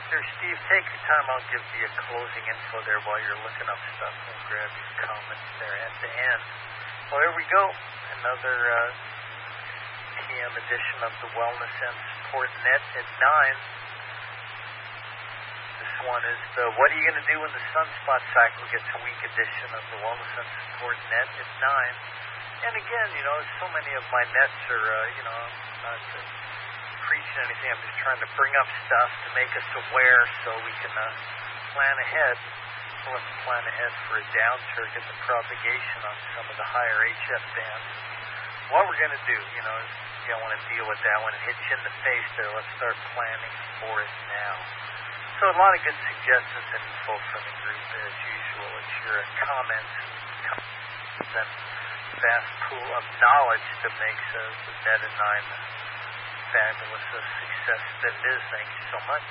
right there, Steve. Take your time. I'll give you a closing info there while you're looking up stuff. We'll grab your comments there at the end. Well, here we go. Another PM edition of the Wellness and Support Net at 9. This one is the What Are You Going to Do When the Sunspot Cycle Gets a Week edition of the Wellness and Support Net at 9. And again, so many of my nets are, not preaching anything. I'm just trying to bring up stuff to make us aware so we can plan ahead. So let's plan ahead for a downturn in the propagation on some of the higher HF bands. What we're going to do, you don't want to deal with that when it hits you in the face there. Let's start planning for it now. So a lot of good suggestions and info from the group as usual. It's your comments and vast pool of knowledge that makes the Net at 9 fabulous success that it is. Thank you so much.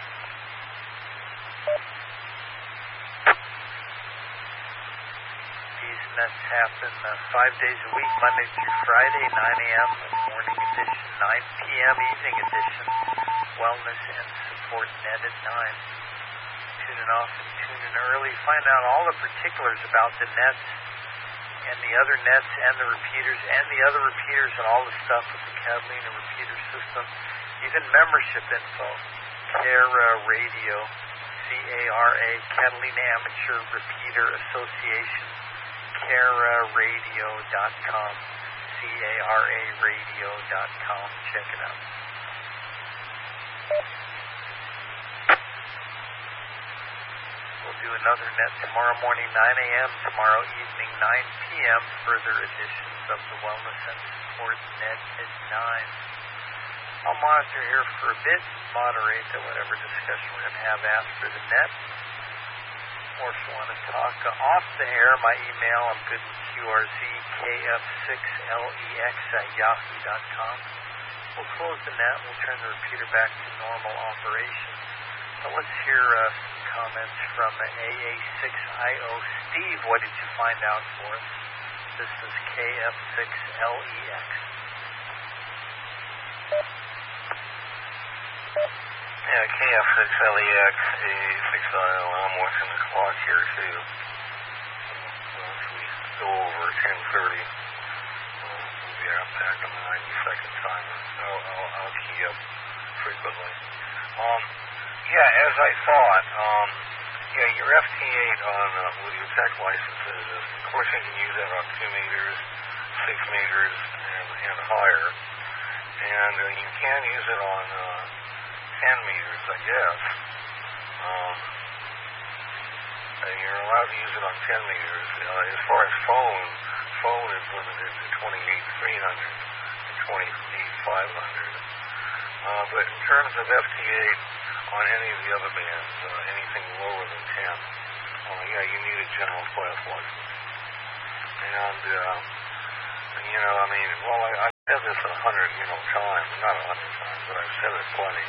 These nets happen 5 days a week, Monday through Friday, 9 a.m. morning edition, 9 p.m. evening edition, Wellness and Support Net at 9. Tune in often, tune in early. Find out all the particulars about the nets and the other nets and the repeaters and all the stuff with the Catalina repeater system. Even membership info. CARA Radio, C-A-R-A, Catalina Amateur Repeater Association, CARAradio.com, C-A-R-A radio.com. Check it out. We'll do another net tomorrow morning, 9 a.m., tomorrow evening, 9 p.m., further editions of the Wellness and Support Net at 9. I'll monitor here for a bit, moderate whatever discussion we're going to have after the net. Or if you want to talk off the air, my email, I'm good with QRZKF6LEX@yahoo.com. We'll close the net. We'll turn the repeater back to normal operation. So let's hear some comments from AA6IO. Steve, what did you find out for us? This is KF6LEX. Yeah, KF6LEX, AA6IO. I'm watching the clock here, too. Once we go over 10:30, we'll be out back on the 90-second timer. So I'll key up frequently. Yeah, as I thought, your FT8 on with your tech licenses, of course you can use that on 2 meters, 6 meters, and higher. And you can use it on 10 meters, I guess. And you're allowed to use it on 10 meters. As far as phone is limited to 28,300 and 28,500. But in terms of FT8, on any of the other bands, anything lower than 10, you need a general class license. And, I've said this 100, times, not 100 times, but I've said it plenty.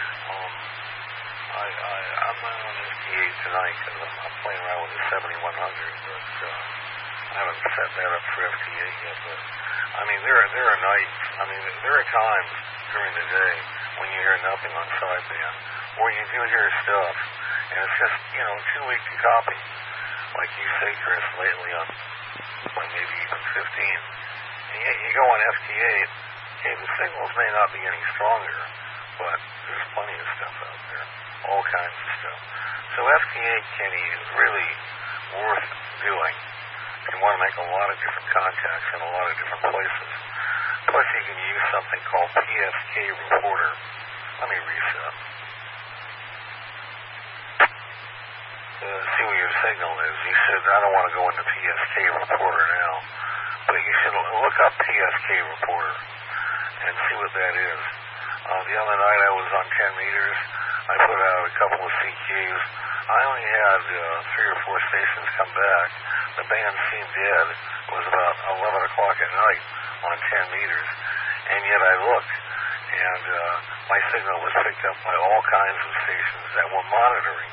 I'm not on FT8 tonight because I'm playing around with the 7100, but I haven't set that up for FT8 yet. But, there are nights, there are times during the day when you hear nothing on sideband, or you do hear stuff, and it's just, too weak to copy. Like you say, Chris, lately on maybe even 15. And yet you go on FT8, okay, the signals may not be any stronger, but there's plenty of stuff out there, all kinds of stuff. So FT8, Kenny, is really worth doing. You want to make a lot of different contacts in a lot of different places. Plus, you can use something called PSK Reporter. Let me reset. See what your signal is. You should, I don't want to go into PSK Reporter now, but you should look up PSK Reporter and see what that is. The other night I was on 10 meters. I put out a couple of CQs. I only had 3 or 4 stations come back. The band seemed dead. It was about 11 o'clock at night on 10 meters. And yet I looked, and my signal was picked up by all kinds of stations that were monitoring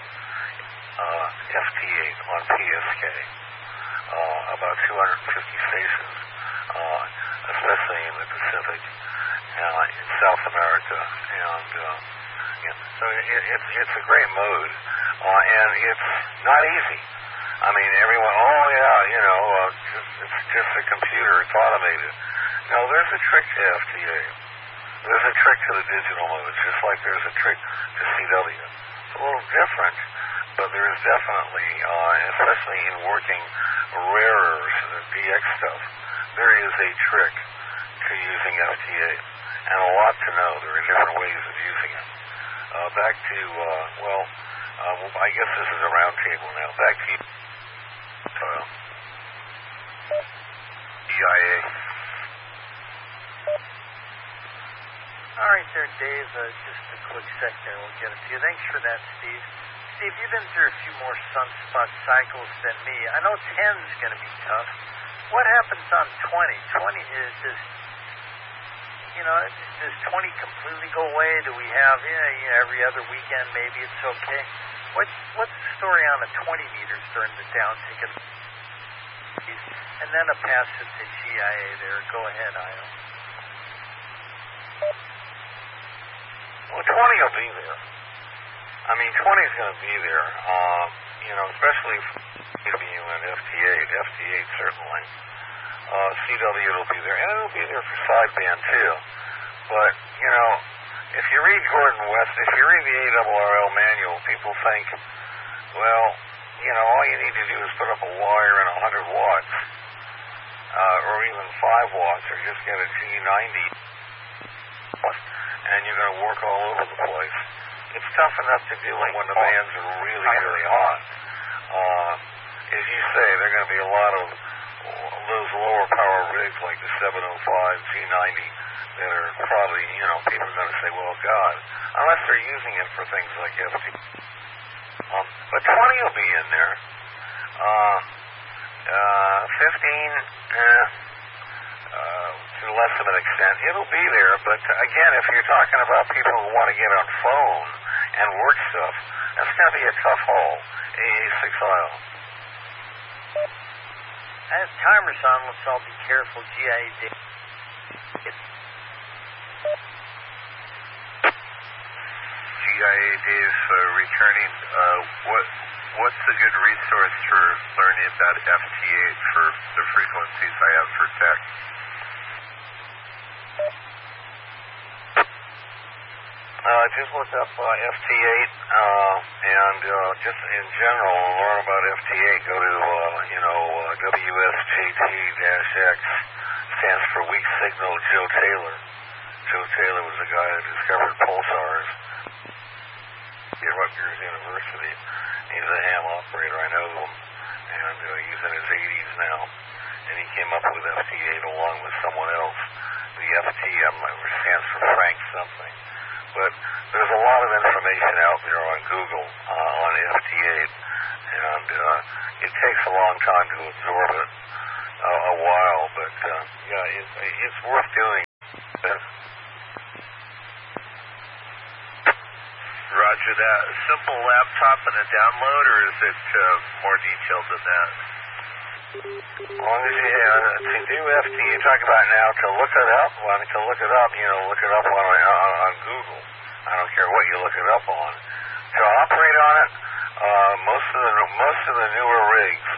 FT8 on PSK. About 250 stations, especially in the Pacific, in South America, and it. So it's a great mode, and it's not easy. I mean, everyone, it's just a computer, it's automated. No, there's a trick to FTA. There's a trick to the digital modes, just like there's a trick to CW. It's a little different, but there is definitely, especially in working rarer DX stuff, there is a trick to using FTA, and a lot to know. There are different ways of using it. Back to, I guess this is a round table now. Back to you, EIA. All right there, Dave. Just a quick sec there. We'll get it to you. Thanks for that, Steve. Steve, you've been through a few more sunspot cycles than me. I know 10's going to be tough. What happens on 20? 20 is just, does 20 completely go away? Do we have, every other weekend maybe it's okay? What's the story on the 20 meters during the downtick? And then a pass it to GIA there. Go ahead, Io. Well, 20 will be there. I mean, 20 is going to be there, especially for CW and FT8 certainly. CW will be there, and it'll be there for sideband too. But, if you read Gordon West, if you read the ARRL manual, people think, well, all you need to do is put up a wire and 100 watts, or even 5 watts, or just get a G90, and you're going to work all over the place. It's tough enough to do it when the bands are really, really hot. As you say, there are going to be a lot of those lower power rigs like the 705, G90 that are probably, people are going to say, well, God, unless they're using it for things like FT. But 20 will be in there. 15, to less of an extent, it'll be there. But again, if you're talking about people who want to get on phone and work stuff, that's going to be a tough haul. AA6IO. As timer's on, let's all be careful. GIA Dave. GIA Dave returning. What's a good resource for learning about FT8 for the frequencies I have for tech? Just look up FT8, and just in general, learn about FT8. Go to, WSJT-X, stands for Weak Signal Joe Taylor. Joe Taylor was the guy who discovered pulsars at Rutgers University. He's a ham operator, I know him, and he's in his 80s now. And he came up with FT8 along with someone else. The FT stands for Frank something. But there's a lot of information out there on Google on FT8, and it takes a long time to absorb it, a while, but it's worth doing. Roger that. A simple laptop and a download, or is it more detailed than that? As long as to do FT, you talk about now, to look it up, look it up on Google. I don't care what you look it up on. To operate on it, most of the newer rigs,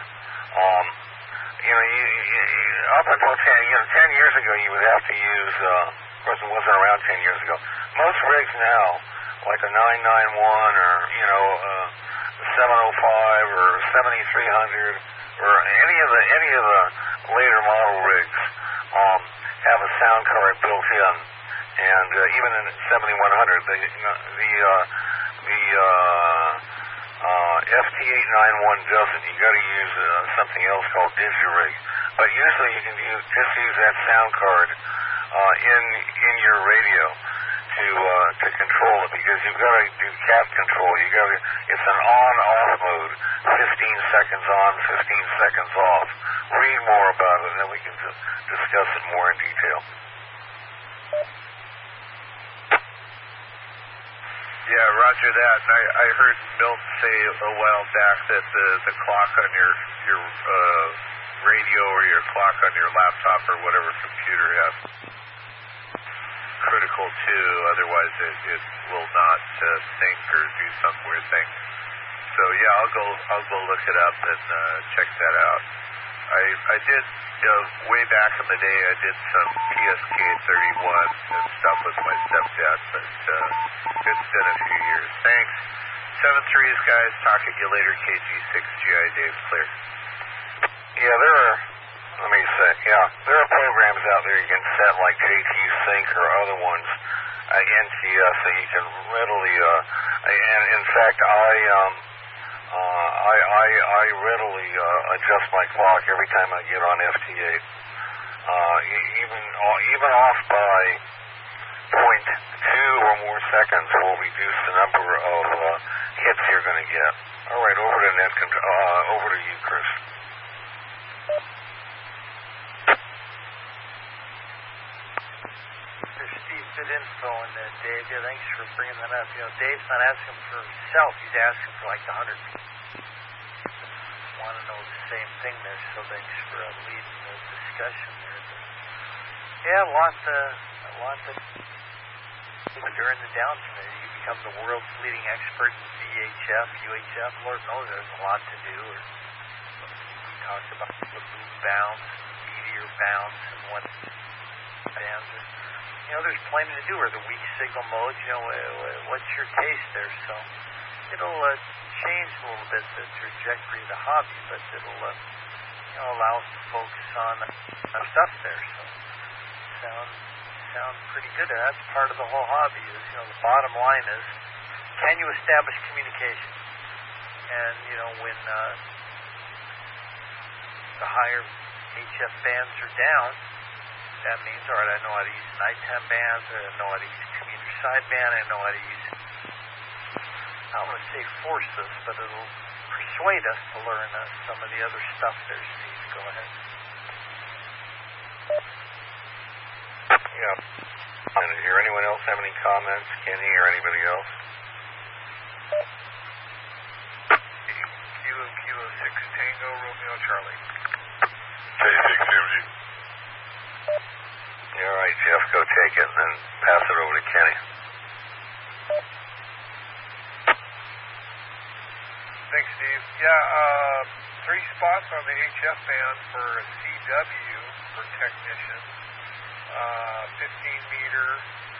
up until 10 years ago, you would have to use, of course it wasn't around 10 years ago, most rigs now, like a 991 or, the 705 or 7300, or any of the later model rigs, have a sound card built in. And even in 7100, the FT891 doesn't. You got to use something else called DigiRig. But usually you can just use that sound card in your radio to control it, because you've got to do cat control. It's an on-off mode, 15 seconds on, 15 seconds off. Read more about it, and then we can discuss it more in detail. Yeah, roger that. And I heard Milton say a while back that the clock on your radio or your clock on your laptop or whatever computer has critical too, otherwise it will not not sync or do some weird thing. So yeah, I'll go look it up and check that out. I did way back in the day. I did some PSK 31 and stuff with my stepdad, but it's been a few years. Thanks. 7-3s, guys. Talk at you later. KG6GI Dave clear. Yeah, there are programs out there you can set like JT Sync or other ones, NTS, that you can readily, and in fact, I readily adjust my clock every time I get on FT8. Even off by 0.2 or more seconds will reduce the number of hits you're going to get. All right, over to net control. Over to you, Chris. Good info, and Dave, yeah, thanks for bringing that up. Dave's not asking for himself; he's asking for like 100 people. Want to know the same thing there, so thanks for leading the discussion there. But, yeah, a lot during the downturn. You become the world's leading expert in VHF, UHF. Lord knows there's a lot to do. We talked about the moon bounce, meteor bounce, and what bands are. There's plenty to do, or the weak signal modes, what's your taste there? So it'll change a little bit the trajectory of the hobby, but it'll allow us to focus on our stuff there. So sound pretty good. That's part of the whole hobby. Is the bottom line is, can you establish communication? And when the higher HF bands are down, that means, all right, I know how to use nighttime bands, I know how to use commuter sideband, I know how to use, I don't want to say force us, but it'll persuade us to learn some of the other stuff there, Steve. Go ahead. Yeah. And is there anyone else have any comments, Kenny or anybody else? Kilo 6 Tango Romeo Charlie. J6MG. Yeah, all right, Jeff, go take it and then pass it over to Kenny. Thanks, Steve. Yeah, 3 spots on the HF band for CW for technicians. 15 meter,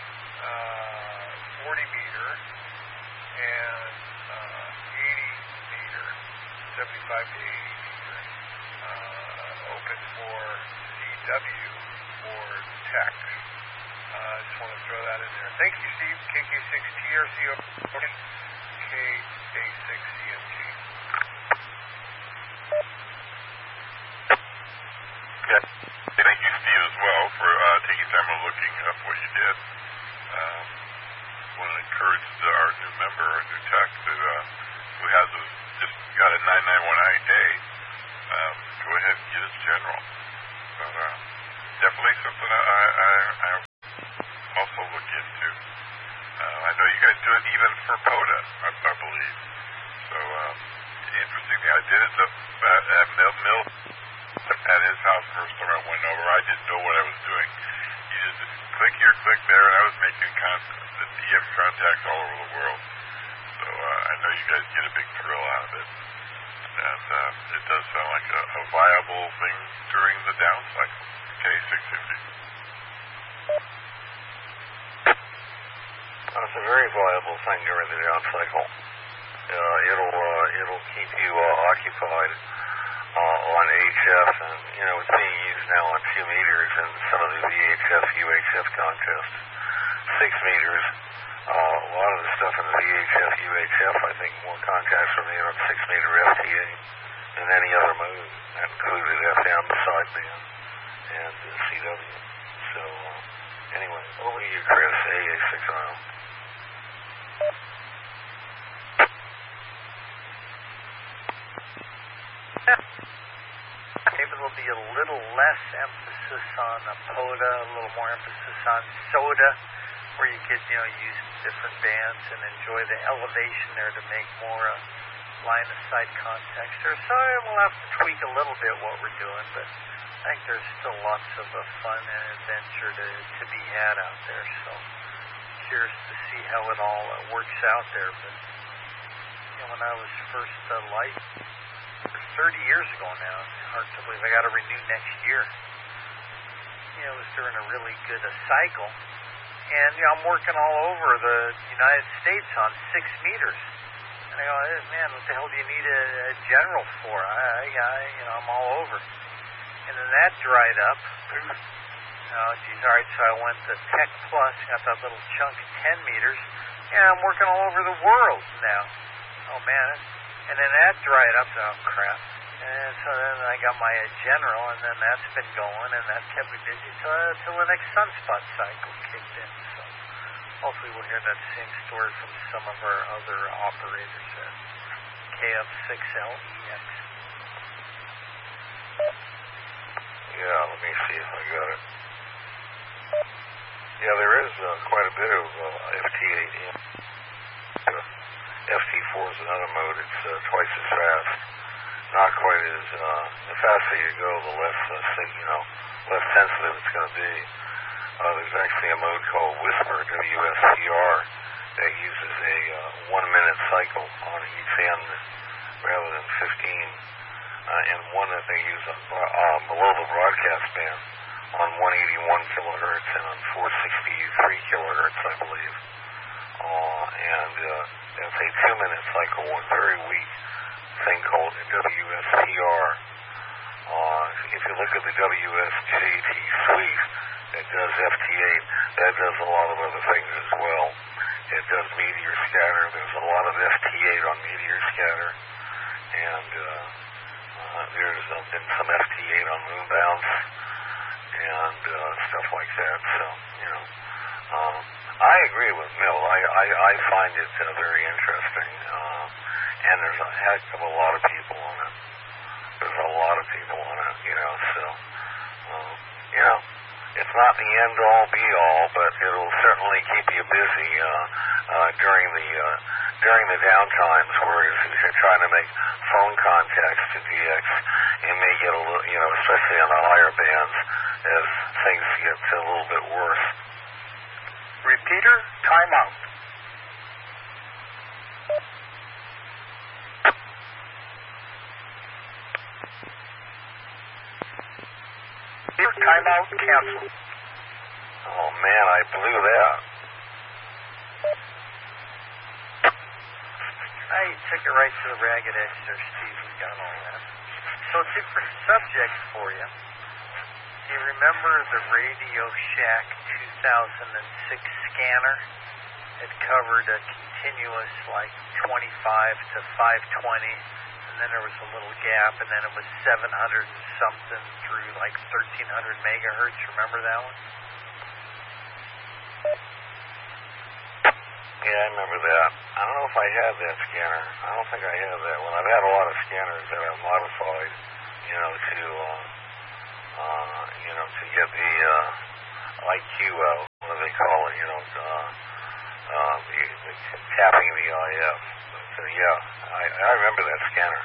40 meter, and 80 meter, 75 to 80 meter. Open for CW for tech. I just want to throw that in there. Thank you, Steve. KK6TRCO, KA6CMG. Yeah. Thank you, Steve, as well, for taking time and looking up what you did. Want to encourage our new member, our new tech, who has just got a 9919 day. Go ahead and get his general. But definitely something I also look into. I know you guys do it even for POTA, I believe. So interestingly, I did it at Mill at his house first time I went over. I didn't know what I was doing. You just click here, click there, and I was making the DM contacts all over the world. So I know you guys get a big thrill out of it. And it does sound like a viable thing during the down cycle. K650. It's a very viable thing during the down cycle. It'll keep you occupied on HF, and it's being used now on 2 meters in some of the VHF, UHF contests. 6 meters. A lot of the stuff in the VHF, UHF, I think more contacts are made on 6 meter FTA than any other mode. That included FM, sideband, and CW. So, anyway, over to you, Chris, AA60. Maybe there'll be a little less emphasis on POTA, a little more emphasis on SOTA, where you could, use different bands and enjoy the elevation there to make more line-of-sight contacts there. So we'll have to tweak a little bit what we're doing, but I think there's still lots of fun and adventure to be had out there. So curious to see how it all works out there. But when I was first light, 30 years ago now, it's hard to believe. I got to renew next year. It was during a really good cycle. And, I'm working all over the United States on 6 meters. And I go, hey, man, what the hell do you need a general for? I'm all over. And then that dried up. Oh, geez, all right, so I went to Tech Plus, got that little chunk of 10 meters. And I'm working all over the world now. Oh, man. And then that dried up. Oh, crap. And so then I got my general, and then that's been going, and that kept me busy till the next sunspot cycle kicked in. So hopefully we'll hear that same story from some of our other operators at KF6LEX. Yeah, let me see if I got it. Yeah, there is quite a bit of FT8 in. FT4 is another mode. It's twice as fast. Not quite as the faster you go, the less less sensitive it's going to be. There's actually a mode called Whisper, WSPR, that uses a 1-minute cycle on each end rather than 15, and one that they use on below the broadcast band on 181 kilohertz and on 463 kilohertz, I believe. And that's a 2-minute cycle, one very weak thing called WSPR. If you look at the WSJT suite that does FT8, that does a lot of other things as well. It does meteor scatter. There's a lot of FT8 on meteor scatter, and there's been some FT8 on moon bounce and stuff like that. So, I agree with Mill. I find it very interesting, and there's a heck of a lot of people on it. There's a lot of people on it, so, it's not the end-all, be-all, but it'll certainly keep you busy during the downtimes, whereas if you're trying to make phone contacts to DX, it may get a little, especially on the higher bands, as things get a little bit worse. Repeater, timeout. Timeout canceled. Oh, man, I blew that. You took it right to the ragged edge there, Steve. We got all that. So, different subject for you. Do you remember the Radio Shack 2006 scanner? It covered a continuous, 25 to 520, and then there was a little gap, and then it was 700 and something through 1300 megahertz. Remember that one? Yeah, I remember that. I don't know if I had that scanner. I don't think I have that one. I've had a lot of scanners that I've modified, to get the IQ out. What do they call it? Tapping the IF. So yeah, I remember that scanner.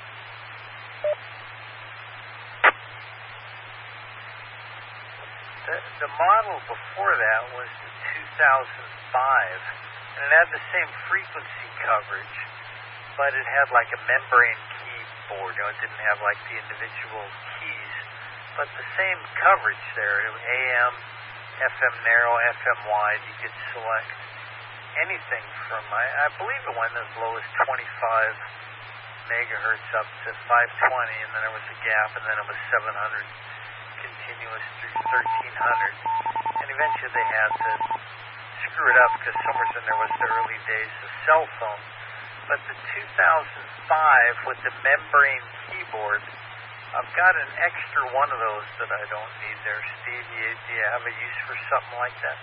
The model before that was the 2005, and it had the same frequency coverage, but it had a membrane keyboard. It didn't have the individual keys, but the same coverage there. It was AM, FM narrow, FM wide. You could select anything from, I believe it went as low as 25 megahertz up to 520, and then there was a gap, and then it was 700 continuous through 1300, and eventually they had to screw it up because somewhere in there was the early days of cell phone. But the 2005 with the membrane keyboard, I've got an extra one of those that I don't need there. Steve, do you have a use for something like that?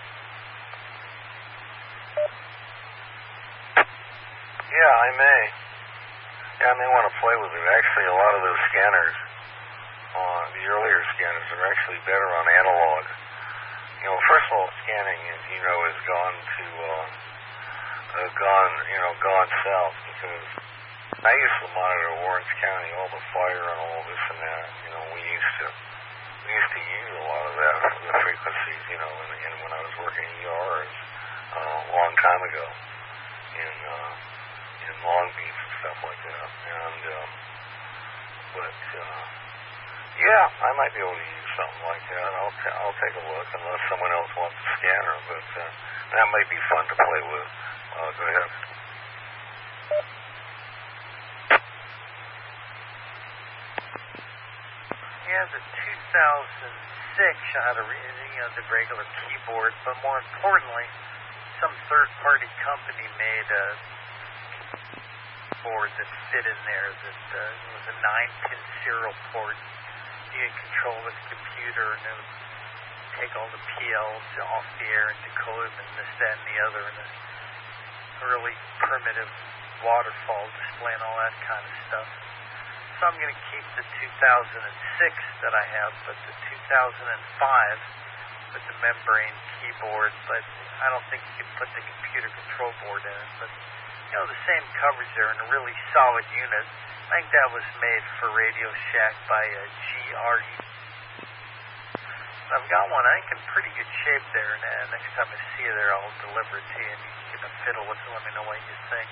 Yeah, I may. Yeah, I may want to play with it. Actually, a lot of those scanners, the earlier scanners, are actually better on analog. First of all, scanning, as you know, has gone south because I used to monitor Orange County, all the fire and all this and that. We used to use a lot of that, the frequencies, and when I was working ERs, a long time ago in Long Beach and stuff like that. And but yeah, I might be able to use something like that. I'll take a look unless someone else wants a scanner, but that might be fun to play with. Go ahead. Yeah, the 2006 I had the regular keyboard, but more importantly, some third-party company made a board that fit in there that was a 9-pin serial port. You could control the computer and it would take all the PLs off the air and decode them and this, that, and the other, and a really primitive waterfall display and all that kind of stuff. So I'm going to keep the 2006 that I have, but the 2005 with the membrane keyboard, but I don't think you can put the computer control board in it. But, you know, the same coverage there and a really solid unit. I think that was made for Radio Shack by GRE. I've got one, I think, in pretty good shape there, and next time I see you there, I'll deliver it to you, and you can get a fiddle with it. Let me know what you think.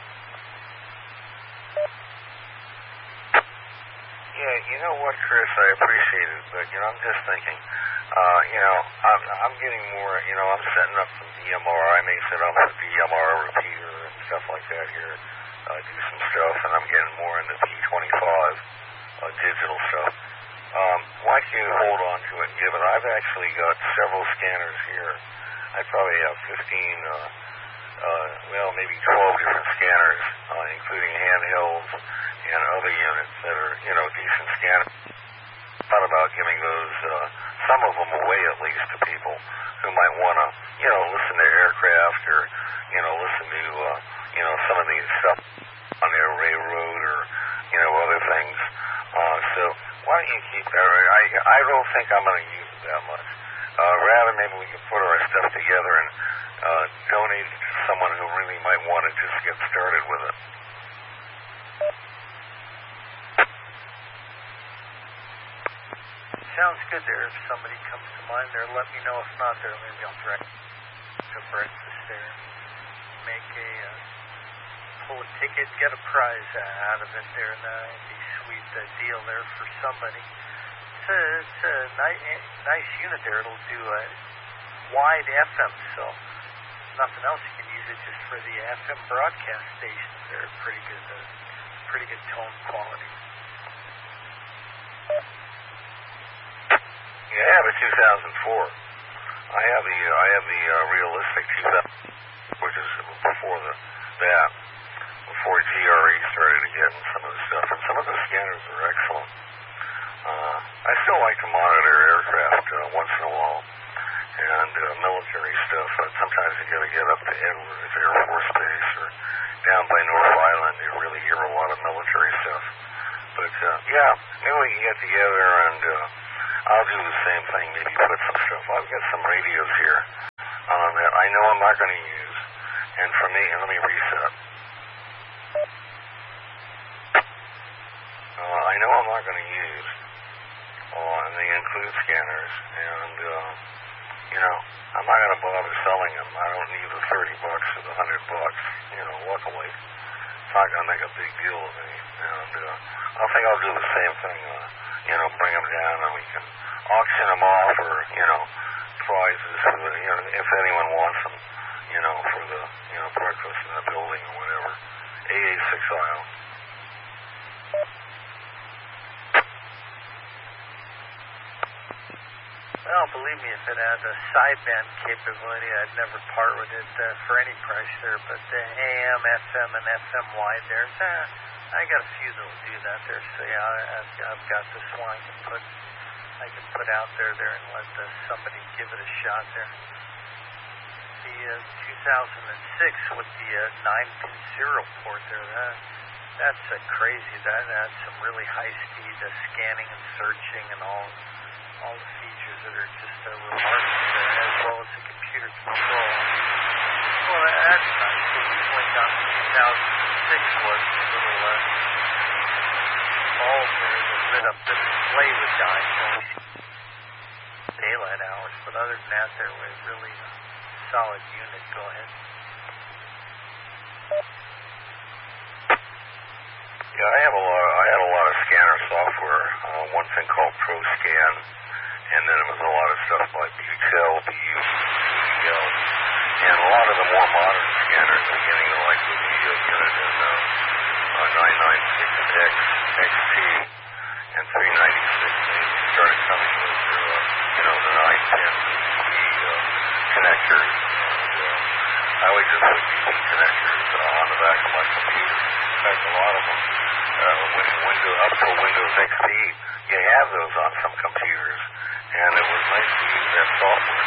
Yeah, you know what, Chris, I appreciate it, but, you know, I'm just thinking, you know, I'm getting more, you know, I'm setting up some DMR. I may set up a DMR repeater and stuff like that here, do some stuff, and I'm getting more into P25 digital stuff. Why don't you hold on to it and give it? I've actually got several scanners here. I probably have 15, well, maybe 12 different scanners, including handhelds and other units that are, you know, decent scanners. Thought about giving those, some of them away at least to people who might want to, you know, listen to aircraft or, you know, listen to, you know, some of these stuff on their railroad or, you know, other things. So why don't you keep that? I don't think I'm going to use it that much. Rather, maybe we can put our stuff together and donate it to someone who really might want to just get started with it. Sounds good there. If somebody comes to mind there, let me know. If not there, maybe I'll direct to breakfast there. Make pull a ticket, get a prize out of it there, and be sweet deal there for somebody. It's a nice unit there. It'll do a wide FM, so nothing else. You can use it just for the FM broadcast stations. They're pretty good tone quality. Yeah, I have a 2004. I have the realistic 2000, which is before before GRE started to get some of the stuff, and some of the scanners are excellent. I still like to monitor aircraft once in a while, and military stuff. Sometimes you got to get up to Edwards Air Force Base or down by North Island. You really hear a lot of military stuff. But yeah, maybe we can get together and I'll do the same thing. Maybe put some stuff. I've got some radios here that I know I'm not going to use, and for me, let me reset. I know I'm not going to use, and they include scanners, and, you know, I'm not going to bother selling them. I don't need the $30 or the $100, you know, luckily. It's not going to make a big deal of me, and I think I'll do the same thing, you know, bring them down, and we can auction them off, or, you know, prizes, for the, you know, if anyone wants them, you know, for the, you know, breakfast in the building or whatever. AA6 aisle. Well, believe me, if it had a sideband capability, I'd never part with it for any price there. But the AM, FM, and FM wide there's I got a few that'll do that there. So yeah, I've got this one I can put out there and let somebody give it a shot there. The 2006 with the 9-pin serial port there, that's crazy. That had some really high-speed scanning and searching and all the features that are just remarkable there, as well as the computer control. Well, that's nice. The link on 2006 was a little bulb there that lit up the display with dying daylight hours, but other than that, there was really solid unit. Go ahead. Yeah, I had a lot of scanner software. One thing called ProScan, and then it was a lot of stuff like Butel, BUTL, and a lot of the more modern scanners, beginning with like the Video Unit and 996X, XT, and 396. They started coming with their, the 910 connectors. I always just put USB connectors on the back of my computer. In fact, a lot of them, up till Windows XP, you have those on some computers, and it was nice to use that software.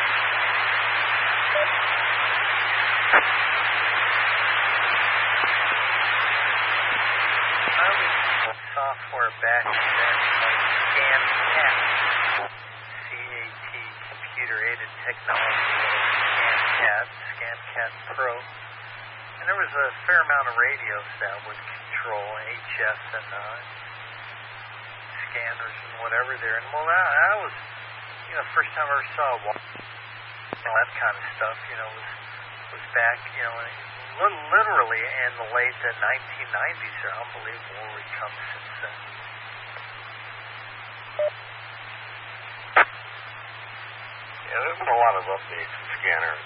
I was software back then, like ScanCat, C-A-T, computer-aided technology, ScanCat Pro. And there was a fair amount of radios that would control HF and scanners and whatever there. And well, that was, first time I ever saw that kind of stuff, was back, literally in the late 1990s. They're unbelievable where we've come since then. Yeah, there's been a lot of updates in scanners.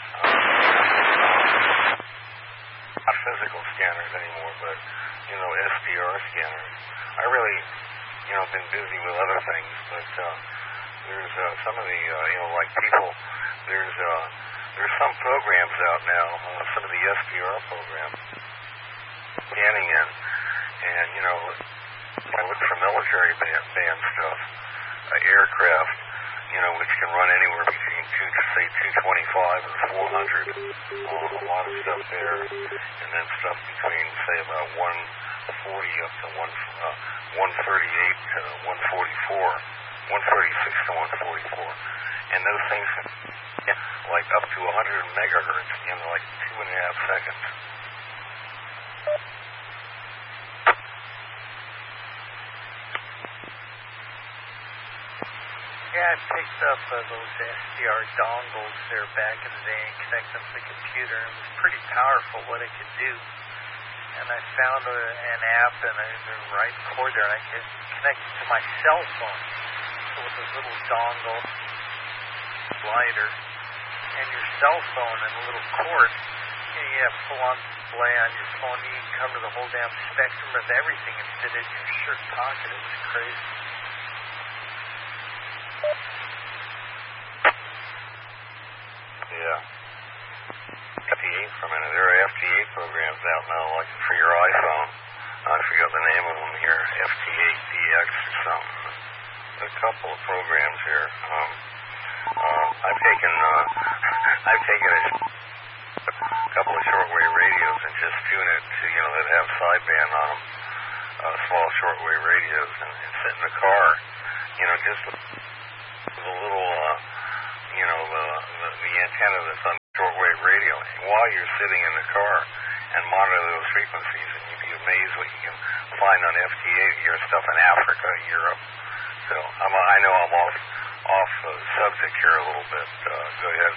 Not physical scanners anymore, but, SDR scanners. I really, been busy with other things, but there's some of the, like people, there's some programs out now, some of the SDR programs, scanning in, and, I look for military band stuff, aircraft, which can run anywhere between 225 and 400. A lot of stuff there, and then stuff between, say, about 140 up to 138 to 144, 136 to 144. And those things can like up to 100 megahertz in like 2.5 seconds. Yeah, I picked up those SDR dongles there back in the day and connected them to the computer. It was pretty powerful what it could do. And I found an app and the right cord there, and I could connect it to my cell phone. So with this little dongle, lighter, and your cell phone and a little cord, you have full-on display on your phone. You can cover the whole damn spectrum of everything and fit it in your shirt pocket. It was crazy. Yeah. FTA for a minute. There are FTA programs out now, like for your iPhone. I forgot the name of them here. FT8DX or something. A couple of programs here. I've taken a couple of shortwave radios and just tune it to, that have sideband on them, small shortwave radios, and sit in the car, just with a little, the antenna that's on shortwave radio while you're sitting in the car and monitor those frequencies, and you'd be amazed what you can find on FTA. Your stuff in Africa, Europe. So I know I'm off subject here a little bit. Go ahead.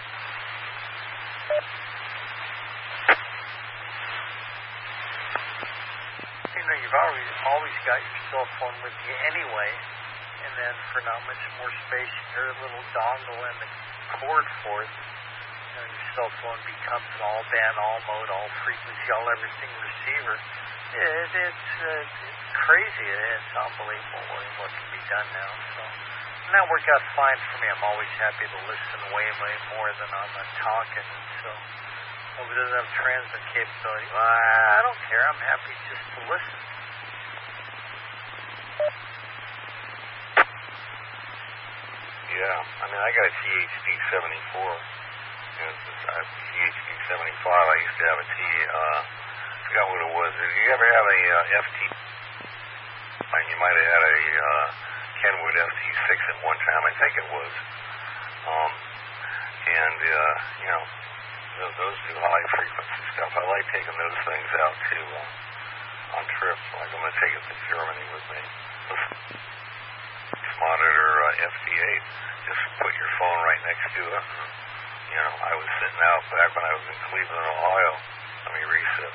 You've always got your cell phone with you anyway, and then for not much more space, you hear a little dongle and the cord for it. Your cell phone becomes an all-band, all-mode, all-frequency, all-everything receiver. It's crazy. It's unbelievable what can be done now. So, and that worked out fine for me. I'm always happy to listen way more than I'm talking. So, if it doesn't have transmit capability, well, I don't care. I'm happy just to listen. Yeah, I got a THD-74. THD-75. I used to have a I forgot what it was. Did you ever have a FT? And you might have had a Kenwood FT6 at one time, I think it was. Those do high frequency stuff. I like taking those things out to on trips. Like I'm going to take it to Germany with me. Monitor FT8. Just put your phone right next to it. And, I was sitting out back when I was in Cleveland, Ohio. Let me reset.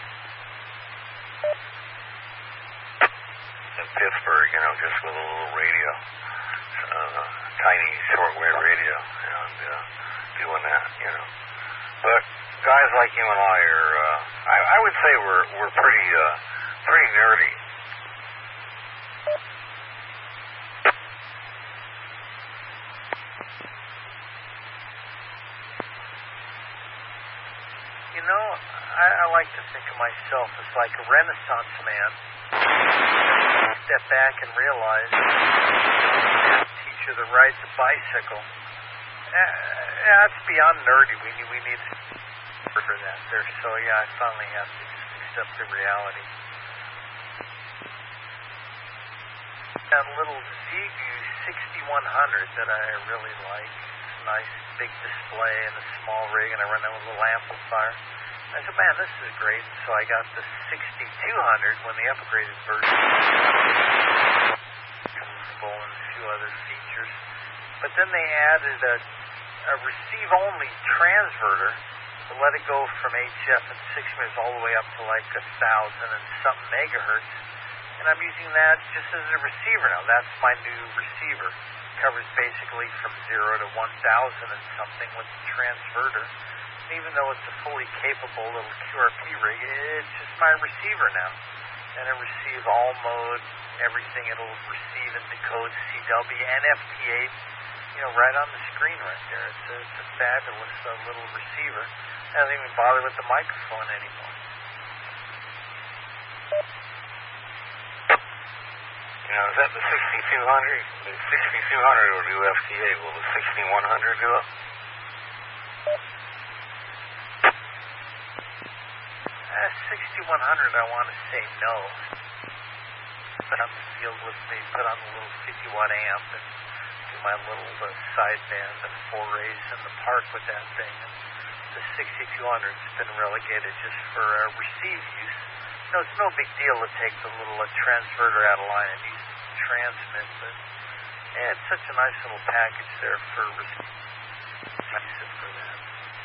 In Pittsburgh, just with a little radio, tiny shortwave radio, and doing that, But guys like you and I are, I would say we're pretty nerdy. I like to think of myself as like a Renaissance man. Step back and realize, teacher that rides a bicycle. That's beyond nerdy. We need for that there. So yeah, I finally have to just accept the reality. That little ZView 6100 that I really like. It's a nice big display and a small rig, and I run that with a little amplifier. I said, man, this is great. So I got the 6200 when the upgraded version and a few other features. But then they added a receive-only transverter to let it go from HF and 6 meters all the way up to like 1,000 and something megahertz. And I'm using that just as a receiver now. That's my new receiver. It covers basically from 0 to 1,000 and something with the transverter. And even though it's a fully capable little QRP rig, it's just my receiver now. And it receives all mode, everything. It'll receive and decode CW and FT8, right on the screen right there. It's a fabulous little receiver. It doesn't even bother with the microphone anymore. Is that the 6200? The 6200 will do FT8. Will the 6100 do it? 6100, I want to say no. But I'm field with me, put on a little 50-watt amp and do my little sideband and forays in the park with that thing. And the 6200's been relegated just for receive use. It's no big deal to take the little transverter out of line and use it to transmit, but it's such a nice little package there for receive. Use it for that.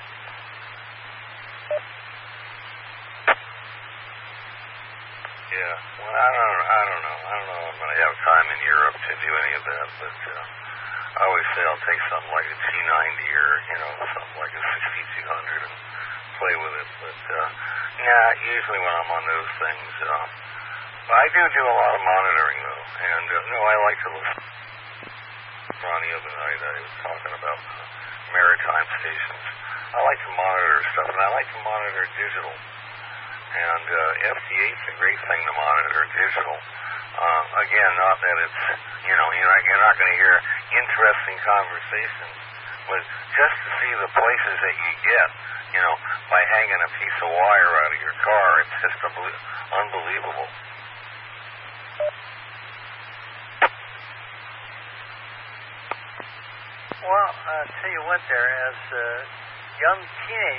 Yeah, well, I don't know. I don't know if I'm going to have time in Europe to do any of that, but I always say I'll take something like a T90 or, something like a 6200 and play with it. But, usually when I'm on those things, but I do a lot of monitoring, though. And, I like to listen. Ron, the other night, I was talking about maritime stations. I like to monitor stuff, and I like to monitor digital. And FT8's a great thing to monitor digital. Again, not that it's, you're not going to hear interesting conversations, but just to see the places that you get, by hanging a piece of wire out of your car, it's just unbelievable. Well, I'll tell you what there, as a young teenager,